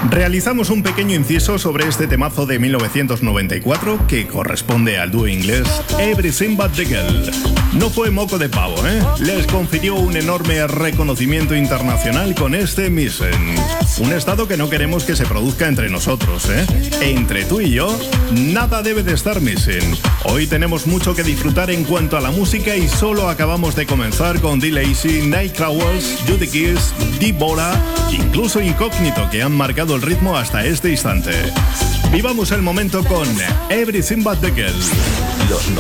Realizamos un pequeño inciso sobre este temazo de 1994 que corresponde al dúo inglés Everything But The Girl. No fue moco de pavo, ¿eh? Les confirió un enorme reconocimiento internacional con este Missing. Un estado que no queremos que se produzca entre nosotros, ¿eh? Entre tú y yo, nada debe de estar missing. Hoy tenemos mucho que disfrutar en cuanto a la música y solo acabamos de comenzar con D-Lazy, Nightcrawlers, Judy Kiss, Débora, incluso Incógnito, que han marcado el ritmo hasta este instante. Vivamos el momento con Everything But The Girl. Los